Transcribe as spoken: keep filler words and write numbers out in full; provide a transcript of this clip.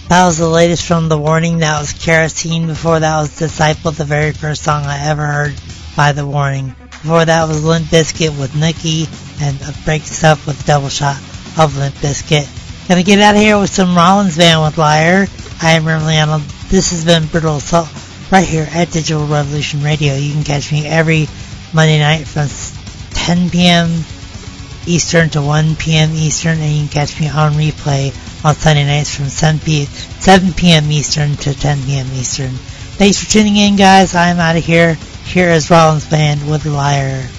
That was the latest from The Warning. That was Kerosene. Before that was Disciple, the very first song I ever heard by The Warning. Before that was Limp Bizkit with Nookie, and Breaks Up with Double Shot of Limp Bizkit. Gonna get out of here with some Rollins Band with Liar. I am Remliano. This has been Brutal Assault right here at Digital Revolution Radio. You can catch me every Monday night from ten p.m. Eastern to one p.m. Eastern, and you can catch me on replay on Sunday nights from seven p.m. Eastern to ten p.m. Eastern. Thanks for tuning in, guys. I'm out of here. Here is Rollins Band with Liar.